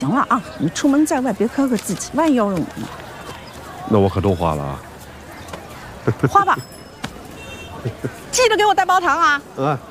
行了啊，你出门在外别磕磕自己，万一要用你呢？ 那我可都花了啊！ 花吧，记得给我带包糖啊！ 啊。